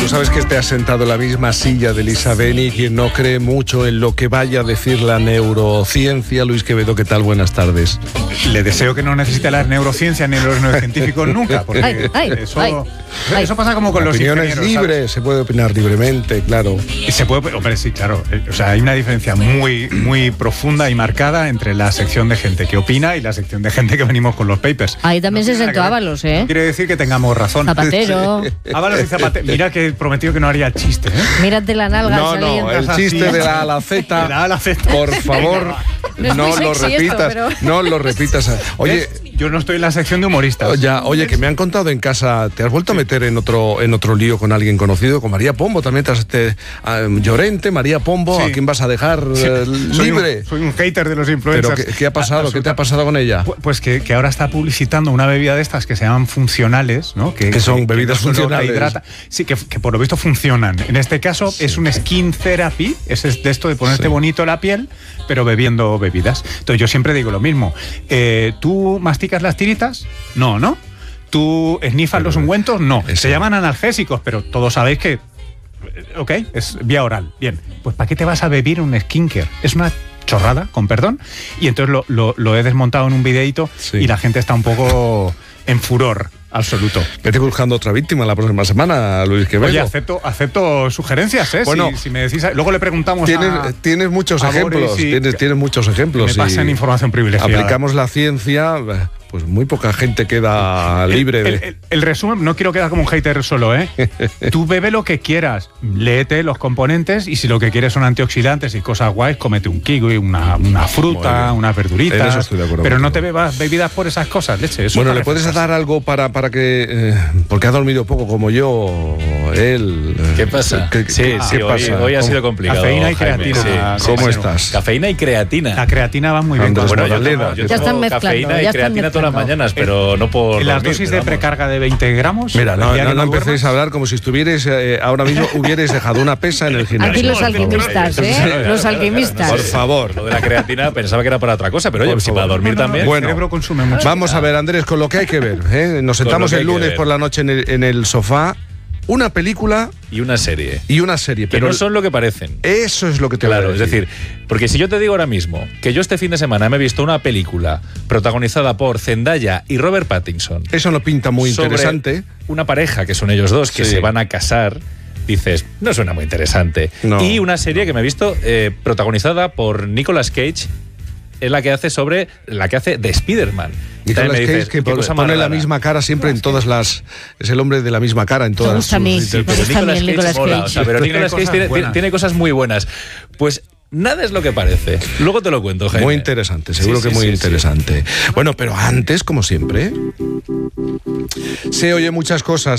sabes que te has sentado en la misma silla de Elisa Beni, quien no cree mucho en lo que vaya a decir la neurociencia. Luis Quevedo, ¿qué tal? Buenas tardes. Le deseo que no necesite las neurociencias ni los neurocientíficos nunca, porque eso pasa como con los ingenieros. Opiniones libres, se puede opinar libremente, claro. Y se puede, hombre, sí, claro. O sea, hay una diferencia muy profunda y marcada entre la sección de gente que opina y la sección de gente que venimos con los papers. Ahí también se sentó Ábalos, ¿eh? No quiere decir que tengamos razón. Zapatero. Ábalos y Zapatero. Mira que prometió que no haría chiste, ¿eh? Mírate la nalga saliendo. El chiste de la A a la Z. De la A a la Z. Por favor, no lo repitas. No lo repitas. Oye, yo no estoy en la sección de humoristas. Oye, que me han contado en casa, ¿te has vuelto a meter en otro lío con alguien conocido? Con María Pombo también. Llorente, María Pombo, Sí. ¿a quién vas a dejar libre? Soy un hater de los influencers. ¿Pero qué ha pasado? ¿Qué te ha pasado con ella? Pues que ahora está publicitando una bebida de estas que se llaman funcionales, ¿no? Que son bebidas no solo funcionales. te hidrata. Sí, que por lo visto funcionan. En este caso es un skin therapy, es de esto de ponerte bonito la piel, pero bebiendo bebidas. Entonces yo siempre digo lo mismo. ¿Tú masticas las tiritas? No. ¿Tú esnifas los ungüentos? No. Se llaman analgésicos, pero todos sabéis que ok, es vía oral. Bien, pues ¿para qué te vas a beber un skincare? Es una chorrada, con perdón. Y entonces lo he desmontado en un videíto y la gente está un poco en furor absoluto. Vete buscando otra víctima la próxima semana, Luis Quevedo. Oye, acepto sugerencias, ¿eh? Bueno, si me decís, luego le preguntamos tienes muchos ejemplos. Tienes muchos ejemplos. Me pasan información privilegiada. Aplicamos la ciencia, pues muy poca gente queda libre de... El resumen, no quiero quedar como un hater solo, ¿eh? Tú bebe lo que quieras, léete los componentes y si lo que quieres son antioxidantes y cosas guays, cómete un kiwi, una fruta, unas verduritas. En eso estoy de acuerdo pero contigo. No te bebas bebidas por esas cosas, leche. Eso Bueno, ¿le puedes dar algo para que... porque ha dormido poco como yo, él... ¿Qué pasa? ¿Qué pasa? Hoy ha sido complicado. Cafeína y creatina. Sí, ¿Cómo estás? Cafeína y creatina. La creatina va muy bien. Bueno, yo ya están tomo mezclando, cafeína y ya están creatina todas las mezclando. mañanas, pero no por En las dormir, dosis pero de vamos. precarga de 20 gramos. Mira, no empecéis duermas. a hablar como si estuvierais ahora mismo hubierais dejado una pesa en el gimnasio. Aquí los alquimistas, ¿eh? Los alquimistas. Por favor. Lo de la creatina pensaba que era para otra cosa, pero oye, Por si favor. para dormir también. Bueno, El cerebro consume mucho. Vamos a ver, Andrés, con lo que hay que ver. Nos sentamos que hay el que lunes ver. por la noche en el sofá, una película Y una serie. y una serie. Que Pero no son lo que parecen. eso es lo que te voy a Claro, es decir, porque si yo te digo ahora mismo que yo este fin de semana me he visto una película protagonizada por Zendaya y Robert Pattinson. Eso no pinta muy sobre interesante. Una pareja que son ellos dos que Sí. se van a casar. Dices, no suena muy interesante. No. Y una serie que me he visto protagonizada por Nicolas Cage, es la que hace de Spider-Man. Nicolas También me Cage, dices, que qué cosa más pone la rara. misma cara siempre en todas las... Es el hombre de la misma cara en todas gusta a mí, sus sí, Pero gusta Nicolas bien Cage Nicolas mola, Cage. o sea, pero Tiene Nicolas Cage cosas buenas. tiene cosas muy buenas. Pues nada es lo que parece. Luego te lo cuento, Jaime. Muy interesante, seguro Sí, que sí, muy sí, interesante. Bueno, pero antes, como siempre, se oye muchas cosas.